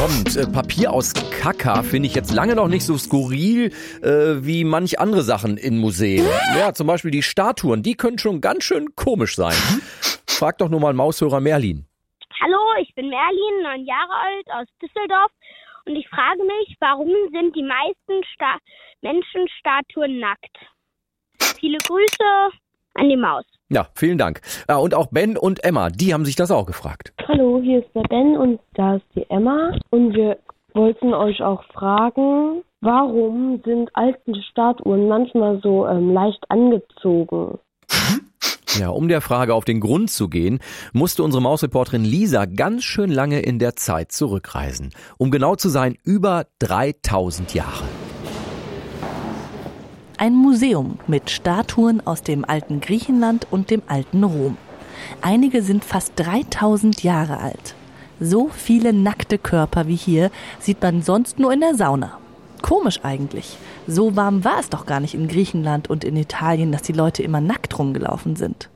kommt. Papier aus Kaka finde ich jetzt lange noch nicht so skurril wie manch andere Sachen in Museen. Ja, zum Beispiel die Statuen, die können schon ganz schön komisch sein. Frag doch nur mal Maushörer Merlin. Hallo, ich bin Merlin, 9 Jahre alt, aus Düsseldorf. Und ich frage mich, warum sind die meisten Menschenstatuen nackt? Viele Grüße an die Maus. Ja, vielen Dank. Und auch Ben und Emma, die haben sich das auch gefragt. Hallo, hier ist der Ben und da ist die Emma. Und wir wollten euch auch fragen, warum sind alte Statuen manchmal so leicht angezogen? Ja, um der Frage auf den Grund zu gehen, musste unsere Mausreporterin Lisa ganz schön lange in der Zeit zurückreisen. Um genau zu sein, über 3000 Jahre. Ein Museum mit Statuen aus dem alten Griechenland und dem alten Rom. Einige sind fast 3000 Jahre alt. So viele nackte Körper wie hier sieht man sonst nur in der Sauna. Komisch eigentlich. So warm war es doch gar nicht in Griechenland und in Italien, dass die Leute immer nackt rumgelaufen sind.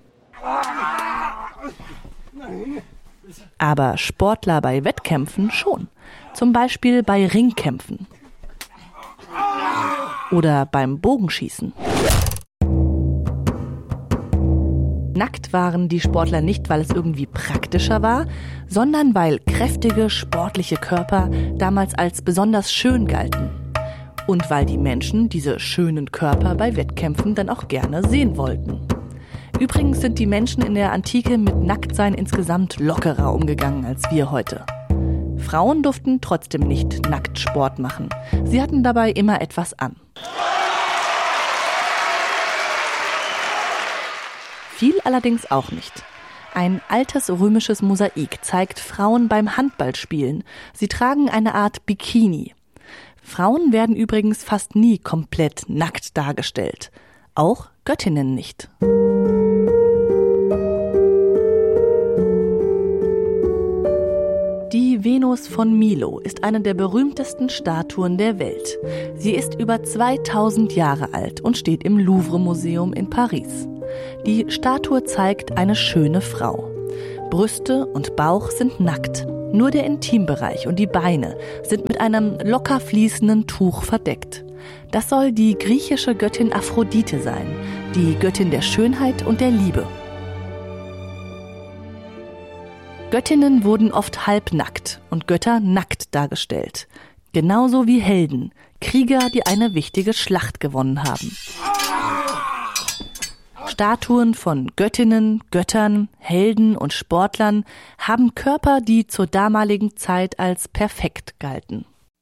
Aber Sportler bei Wettkämpfen schon. Zum Beispiel bei Ringkämpfen. Oder beim Bogenschießen. Nackt waren die Sportler nicht, weil es irgendwie praktischer war, sondern weil kräftige, sportliche Körper damals als besonders schön galten. Und weil die Menschen diese schönen Körper bei Wettkämpfen dann auch gerne sehen wollten. Übrigens sind die Menschen in der Antike mit Nacktsein insgesamt lockerer umgegangen als wir heute. Frauen durften trotzdem nicht nackt Sport machen. Sie hatten dabei immer etwas an. Viel allerdings auch nicht. Ein altes römisches Mosaik zeigt Frauen beim Handballspielen. Sie tragen eine Art Bikini. Frauen werden übrigens fast nie komplett nackt dargestellt. Auch Göttinnen nicht. Die Venus von Milo ist eine der berühmtesten Statuen der Welt. Sie ist über 2000 Jahre alt und steht im Louvre-Museum in Paris. Die Statue zeigt eine schöne Frau. Brüste und Bauch sind nackt. Nur der Intimbereich und die Beine sind mit einem locker fließenden Tuch verdeckt. Das soll die griechische Göttin Aphrodite sein, die Göttin der Schönheit und der Liebe. Göttinnen wurden oft halbnackt und Götter nackt dargestellt. Genauso wie Helden, Krieger, die eine wichtige Schlacht gewonnen haben. Statuen von Göttinnen, Göttern, Helden und Sportlern haben Körper, die zur damaligen Zeit als perfekt galten.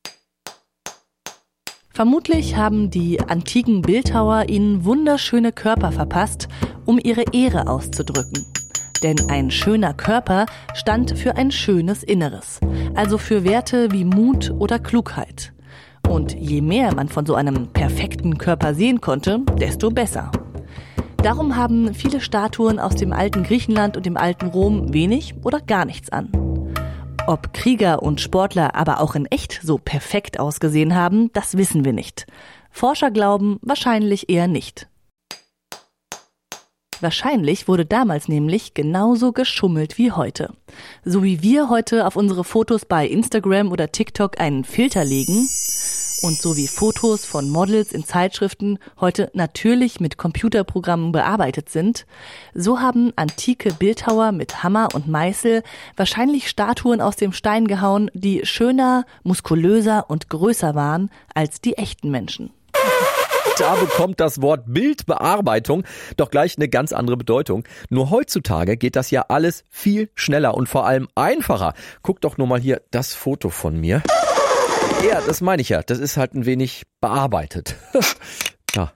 Vermutlich haben die antiken Bildhauer ihnen wunderschöne Körper verpasst, um ihre Ehre auszudrücken. Denn ein schöner Körper stand für ein schönes Inneres, also für Werte wie Mut oder Klugheit. Und je mehr man von so einem perfekten Körper sehen konnte, desto besser. Darum haben viele Statuen aus dem alten Griechenland und dem alten Rom wenig oder gar nichts an. Ob Krieger und Sportler aber auch in echt so perfekt ausgesehen haben, das wissen wir nicht. Forscher glauben wahrscheinlich eher nicht. Wahrscheinlich wurde damals nämlich genauso geschummelt wie heute. So wie wir heute auf unsere Fotos bei Instagram oder TikTok einen Filter legen und so wie Fotos von Models in Zeitschriften heute natürlich mit Computerprogrammen bearbeitet sind, so haben antike Bildhauer mit Hammer und Meißel wahrscheinlich Statuen aus dem Stein gehauen, die schöner, muskulöser und größer waren als die echten Menschen. Da bekommt das Wort Bildbearbeitung doch gleich eine ganz andere Bedeutung. Nur heutzutage geht das ja alles viel schneller und vor allem einfacher. Guck doch nur mal hier das Foto von mir. Ja, das meine ich ja. Das ist halt ein wenig bearbeitet. Ja.